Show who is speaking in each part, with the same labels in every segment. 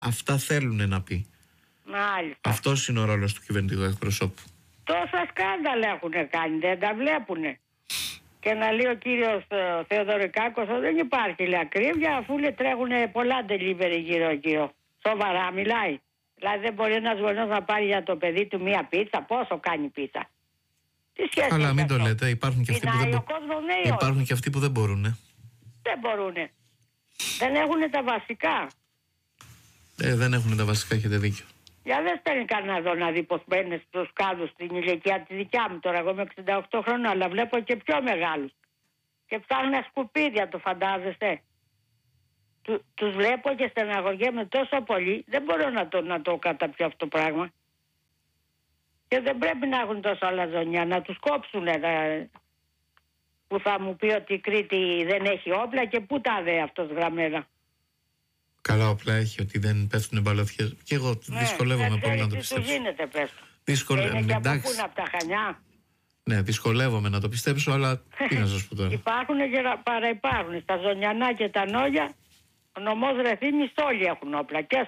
Speaker 1: Αυτά θέλουν να πει.
Speaker 2: Μάλιστα.
Speaker 1: Αυτός είναι ο ρόλος του κυβερνητικού εκπροσώπου.
Speaker 2: Τόσα σκάνδαλα έχουν κάνει, δεν τα βλέπουνε. Και να λέει ο κύριος Θεοδωρικάκος ότι δεν υπάρχει, λέει, ακρίβεια, αφού λέει τρέχουν πολλά delivery γύρω-γύρω. Σοβαρά μιλάει. Δηλαδή δεν μπορεί ένας γονιός να πάρει για το παιδί του μία πίτσα. Πόσο κάνει πίτσα? Τι σχέση?
Speaker 1: Αλλά μην
Speaker 2: αυτό?
Speaker 1: το λέτε, υπάρχουν και αυτοί που δεν μπορούν. Υπάρχουν και αυτοί που δεν μπορούν.
Speaker 2: Δεν μπορούν. Δεν έχουν τα βασικά.
Speaker 1: Δεν έχουν τα βασικά, έχετε δίκιο.
Speaker 2: Για δεν στέλνει κανένα εδώ να δει πως μπαίνει στους κάδους στην ηλικία τη δικιά μου. Τώρα εγώ είμαι 68 χρόνια, αλλά βλέπω και πιο μεγάλους. Και ψάχνουν σκουπίδια, το φαντάζεστε? Τους βλέπω και στεναχωριέμαι τόσο πολύ. Δεν μπορώ να το καταπιώ αυτό το πράγμα. Και δεν πρέπει να έχουν τόσο αλαζονιά, να τους κόψουν. Που θα μου πει ότι η Κρήτη δεν έχει όπλα και πού τα δε αυτός γραμμένα.
Speaker 1: Καλά όπλα έχει, ότι δεν πέφτουν μπαλωθιές. Και εγώ δυσκολεύομαι πολύ να το πιστέψω.
Speaker 2: Τι σου γίνεται, πες.
Speaker 1: Δυσκολεύομαι.
Speaker 2: Είναι και από πού είναι, από τα Χανιά?
Speaker 1: Ναι, δυσκολεύομαι να το πιστέψω, αλλά τι να σας πω τώρα.
Speaker 2: Υπάρχουν και παραυπάρχουν. Στα Ζωνιανά και τα Νόγια, ο νομός Ρεθύμνης όλοι έχουν όπλα. Και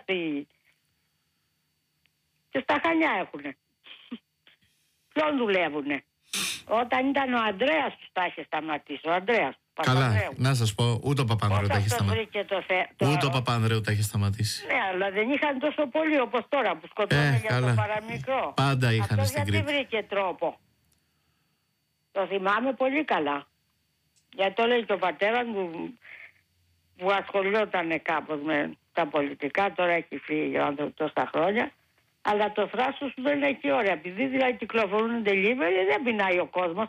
Speaker 2: στα Χανιά έχουν. Ποιον δουλεύουνε? Όταν ήταν ο Ανδρέας τους τα είχε σταματήσει. Ο Ανδρέας.
Speaker 1: Καλά, να σας πω, ούτε ο Παπανδρέου τα είχε σταματήσει. Ούτε ο Παπανδρέου τα είχε σταματήσει.
Speaker 2: Ναι, αλλά δεν είχαν τόσο πολύ όπως τώρα που σκοτώνουν για το παραμικρό.
Speaker 1: Πάντα είχαν
Speaker 2: αυτός
Speaker 1: στην Κρήτη.
Speaker 2: Γιατί βρήκε τρόπο? Το θυμάμαι πολύ καλά. Γιατί το λέει και ο πατέρας μου που ασχολιόταν κάπως με τα πολιτικά. Τώρα έχει φύγει ο άνθρωπος τόσα χρόνια. Αλλά το θράσος δεν είναι εκεί ωραία. Επειδή δηλαδή κυκλοφορούν delivery, δεν πεινάει ο κόσμος.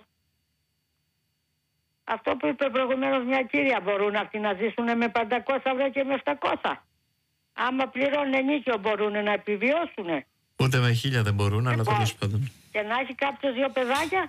Speaker 2: Αυτό που είπε προηγουμένως μια κυρία, μπορούν αυτοί να ζήσουν με 500 ευρώ και με 700. Άμα πληρώνουν ενίκιο μπορούν να επιβιώσουν.
Speaker 1: Ούτε με 1000 δεν μπορούν, αλλά τέλος πάντων.
Speaker 2: Και να έχει κάποιος 2 παιδάκια.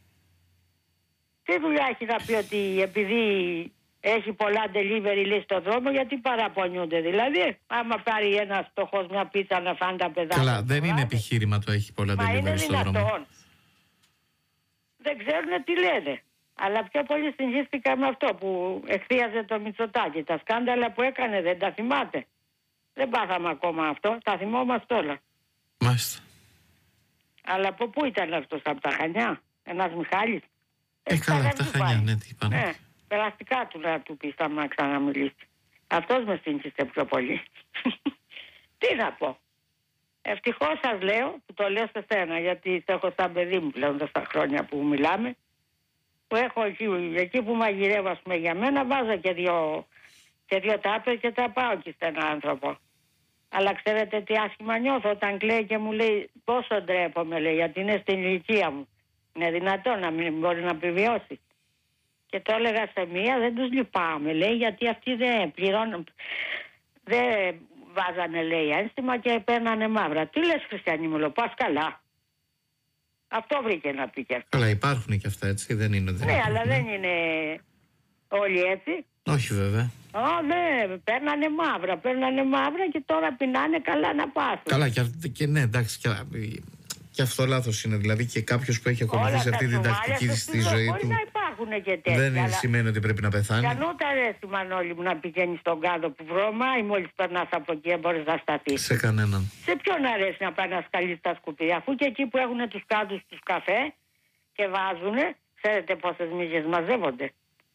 Speaker 2: Τι δουλειά έχει να πει ότι επειδή έχει πολλά delivery λέει στον δρόμο, γιατί παραπονιούνται? Δηλαδή, άμα πάρει ένας φτωχός μια πίτσα να φάνε τα παιδάκια.
Speaker 1: Καλά, δεν είναι επιχείρημα το έχει πολλά delivery στον δρόμο.
Speaker 2: Δεν ξέρουν τι λένε. Αλλά πιο πολύ συγχύστηκα με αυτό που εχθίαζε το Μητσοτάκη. Τα σκάνδαλα που έκανε δεν τα θυμάται? Δεν πάθαμε ακόμα αυτό. Τα θυμόμαστε όλα.
Speaker 1: Μάλιστα.
Speaker 2: Αλλά από πού ήταν αυτός? Από τα Χανιά? Ένας Μιχάλης?
Speaker 1: Καλά, από τα Χανιά, ναι, τι είπανε.
Speaker 2: Ναι, περαστικά του να του πεις να ξαναμιλήσει. Αυτός με σύγχυσε πιο πολύ. Τι να πω. Ευτυχώς σας λέω, που το λέω σε σένα, γιατί το έχω σαν παιδί μου πλέον τόσα χρόνια που μιλάμε, που έχω εκεί που μαγειρεύω, ας πούμε, για μένα, βάζω και δύο τάπες και τα πάω και στον άνθρωπο. Αλλά ξέρετε τι άσχημα νιώθω όταν κλαίει και μου λέει πόσο ντρέπομαι, λέει, γιατί είναι στην ηλικία μου. Είναι δυνατόν να μην μπορεί να επιβιώσει? Και το έλεγα σε μία, δεν τους λυπάμαι, λέει, γιατί αυτοί δεν πληρώνουν, δεν βάζανε, λέει, ένστημα και παίρνανε μαύρα. Τι λες, Χριστιανή μου, λέω, πας καλά? Αυτό βρήκε να πει και αυτό.
Speaker 1: Καλά, υπάρχουν και αυτά, έτσι, δεν είναι.
Speaker 2: Ναι, αλλά δεν είναι όλοι έτσι.
Speaker 1: Όχι βέβαια.
Speaker 2: Ναι, παίρνανε μαύρα και τώρα πεινάνε καλά να πάθουν.
Speaker 1: Καλά και ναι, εντάξει, και αυτό λάθος είναι. Δηλαδή και κάποιος που έχει ακολουθήσει αυτή την τακτική στη ζωή του, δεν σημαίνει ότι πρέπει να πεθάνει.
Speaker 2: Κανού τα αρέσει, Μανώλη μου, να πηγαίνει στον κάδο που βρωμάει, μόλις περνάς από εκεί μπορείς να σταθείς.
Speaker 1: Σε κανέναν.
Speaker 2: Σε ποιον αρέσει να πάει να σκαλίσει τα σκουπίδια? Αφού και εκεί που έχουν τους κάδους τους καφέ και βάζουνε, ξέρετε πόσες μύγες μαζεύονται.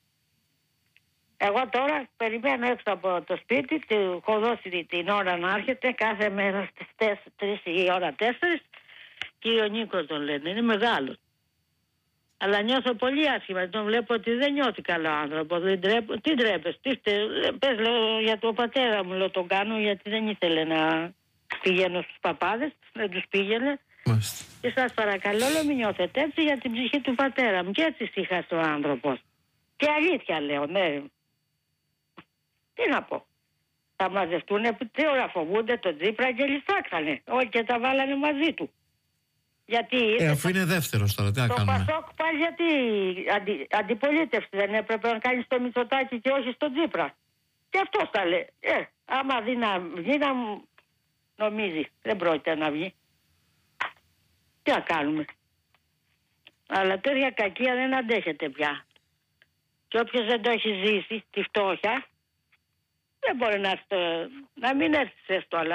Speaker 2: Εγώ τώρα περιμένω έξω από το σπίτι, του έχω δώσει την ώρα να έρχεται κάθε μέρα στις 3 η ώρα 4. Κύριο Νίκο τον λένε, είναι μεγάλος. Αλλά νιώθω πολύ άσχημα, τον βλέπω ότι δεν νιώθει καλό άνθρωπο. Τι ντρέπες, πες, λέω, για τον πατέρα μου, λέω, τον κάνω γιατί δεν ήθελε να πηγαίνω στους παπάδες, δεν τους πήγαινε.
Speaker 1: Μάλιστα.
Speaker 2: Και σας παρακαλώ, λέω, μην νιώθετε έτσι για την ψυχή του πατέρα μου. Και έτσι σύχασε ο άνθρωπος. Και αλήθεια λέω, ναι. Τι να πω. Θα μαζευτούνε, τι ώρα φοβούνται τον Τσίπρα και λυσάξανε. Όχι, και τα βάλανε μαζί του. Γιατί
Speaker 1: αφού είναι δεύτερος τώρα, τι να κάνουμε.
Speaker 2: Το Πασόκ πάει γιατί αντιπολίτευση δεν έπρεπε να κάνει στο Μητσοτάκη και όχι στο Τσίπρα? Και αυτό τα λέει. Άμα δει να βγει να νομίζει. Δεν πρόκειται να βγει. Τι να κάνουμε. Αλλά τέτοια κακία δεν αντέχεται πια. Και όποιος δεν το έχει ζήσει, τη φτώχεια, Δεν μπορεί να μην έρθει στο